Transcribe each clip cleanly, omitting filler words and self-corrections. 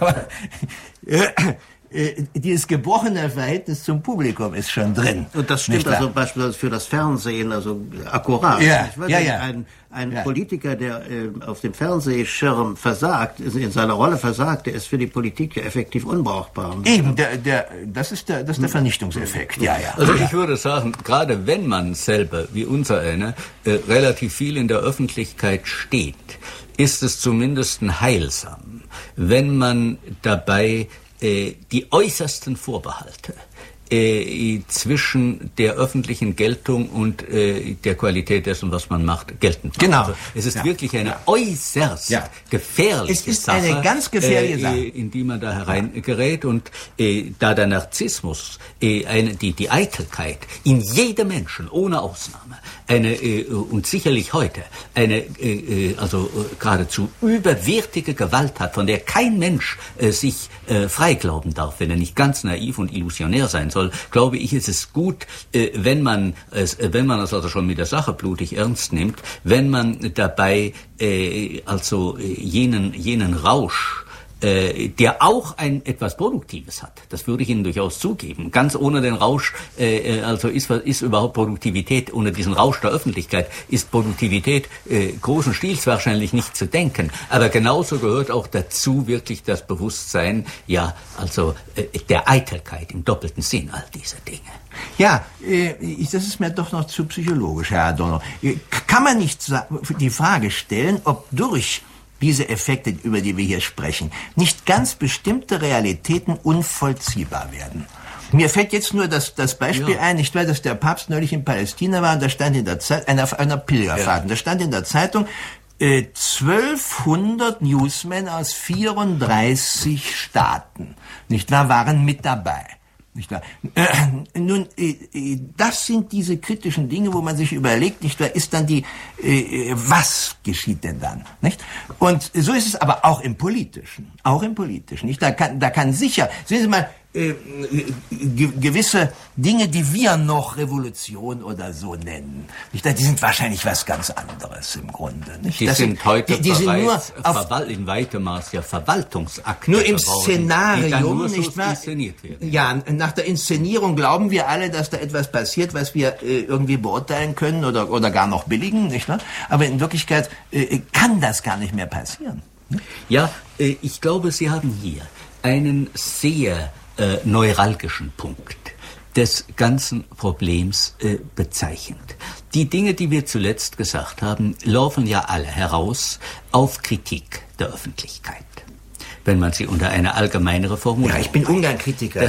Aber dieses gebrochene Verhältnis zum Publikum ist schon drin. Und das stimmt also beispielsweise für das Fernsehen, also akkurat. Ja, Ein Politiker, der auf dem Fernsehschirm versagt, in seiner Rolle versagt, der ist für die Politik ja effektiv unbrauchbar. Eben, das ist der Vernichtungseffekt. Ja. Also ich würde sagen, gerade wenn man selber, wie unser einer, relativ viel in der Öffentlichkeit steht, ist es zumindest heilsam, wenn man dabei die äußersten Vorbehalte zwischen der öffentlichen Geltung und der Qualität dessen, was man macht, geltend macht. Genau. Also es ist wirklich eine äußerst gefährliche Sache, eine ganz gefährliche Sache, in die man da hereingerät. Und da der Narzissmus, die Eitelkeit in jedem Menschen, ohne Ausnahme, und sicherlich heute, also geradezu überwärtige Gewalt hat, von der kein Mensch sich freiglauben darf, wenn er nicht ganz naiv und illusionär sein soll, glaube ich, ist es gut, wenn man es also schon mit der Sache blutig ernst nimmt, wenn man dabei jenen Rausch, der auch etwas Produktives hat. Das würde ich Ihnen durchaus zugeben. Ganz ohne den Rausch, ist überhaupt Produktivität, ohne diesen Rausch der Öffentlichkeit, ist Produktivität großen Stils wahrscheinlich nicht zu denken. Aber genauso gehört auch dazu wirklich das Bewusstsein, der Eitelkeit im doppelten Sinn all dieser Dinge. Ja, das ist mir doch noch zu psychologisch, Herr Adorno. Kann man nicht die Frage stellen, ob durch diese Effekte, über die wir hier sprechen, nicht ganz bestimmte Realitäten unvollziehbar werden? Mir fällt jetzt nur das Beispiel ein, nicht wahr, dass der Papst neulich in Palästina war und da stand in der Zeitung, auf einer Pilgerfahrt, und da stand in der Zeitung, 1200 Newsmen aus 34 Staaten, nicht wahr, waren mit dabei. Nicht wahr? Nun, das sind diese kritischen Dinge, wo man sich überlegt, nicht wahr, ist dann was geschieht denn dann, nicht? Und so ist es aber auch im Politischen, nicht? Da kann sicher, sehen Sie mal, gewisse Dinge, die wir noch Revolution oder so nennen, nicht? Die sind wahrscheinlich was ganz anderes im Grunde, nicht? Die sind heute die sind nur in weitem Maß Verwaltungsakte nur im Szenarium, so nicht wahr? Inszeniert werden. Ja, nach der Inszenierung glauben wir alle, dass da etwas passiert, was wir irgendwie beurteilen können oder gar noch billigen, nicht wahr? Aber in Wirklichkeit kann das gar nicht mehr passieren. Ja, ich glaube, Sie haben hier einen sehr neuralgischen Punkt des ganzen Problems bezeichnet. Die Dinge, die wir zuletzt gesagt haben, laufen ja alle heraus auf Kritik der Öffentlichkeit, wenn man sie unter eine allgemeinere Formulierung. Ja, ich bin Ungarn-Kritiker.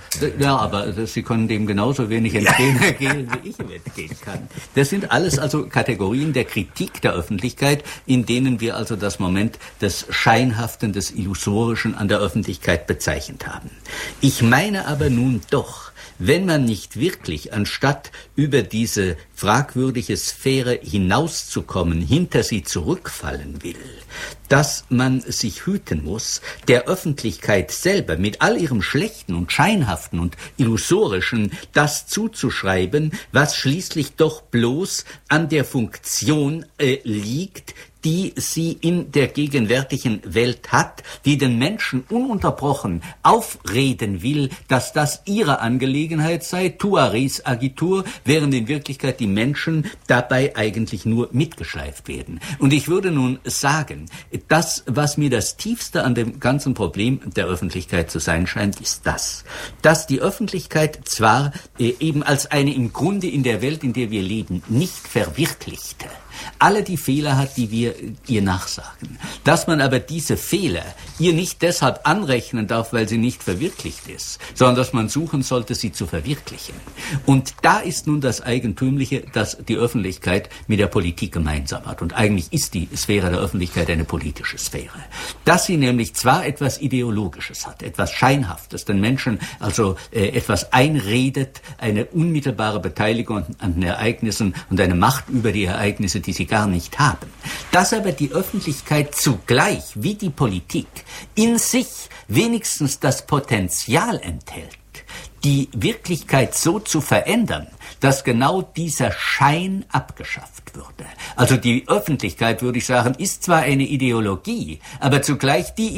Aber Sie können dem genauso wenig entgehen, wie ich ihm entgehen kann. Das sind alles also Kategorien der Kritik der Öffentlichkeit, in denen wir also das Moment des Scheinhaften, des Illusorischen an der Öffentlichkeit bezeichnet haben. Ich meine aber nun doch, wenn man nicht wirklich, anstatt über diese fragwürdige Sphäre hinauszukommen, hinter sie zurückfallen will, dass man sich hüten muss, der Öffentlichkeit selber mit all ihrem Schlechten und Scheinhaften und Illusorischen das zuzuschreiben, was schließlich doch bloß an der Funktion liegt, die sie in der gegenwärtigen Welt hat, die den Menschen ununterbrochen aufreden will, dass das ihre Angelegenheit sei, tua res agitur, während in Wirklichkeit die Menschen dabei eigentlich nur mitgeschleift werden. Und ich würde nun sagen, das, was mir das Tiefste an dem ganzen Problem der Öffentlichkeit zu sein scheint, ist das, dass die Öffentlichkeit zwar eben als eine im Grunde in der Welt, in der wir leben, nicht verwirklichte, alle die Fehler hat, die wir ihr nachsagen. Dass man aber diese Fehler ihr nicht deshalb anrechnen darf, weil sie nicht verwirklicht ist, sondern dass man suchen sollte, sie zu verwirklichen. Und da ist nun das Eigentümliche, dass die Öffentlichkeit mit der Politik gemeinsam hat. Und eigentlich ist die Sphäre der Öffentlichkeit eine politische Sphäre. Dass sie nämlich zwar etwas Ideologisches hat, etwas Scheinhaftes, den Menschen also etwas einredet, eine unmittelbare Beteiligung an den Ereignissen und eine Macht über die Ereignisse, die sie gar nicht haben. Dass aber die Öffentlichkeit zugleich wie die Politik in sich wenigstens das Potenzial enthält, die Wirklichkeit so zu verändern, dass genau dieser Schein abgeschafft würde. Also die Öffentlichkeit, würde ich sagen, ist zwar eine Ideologie, aber zugleich die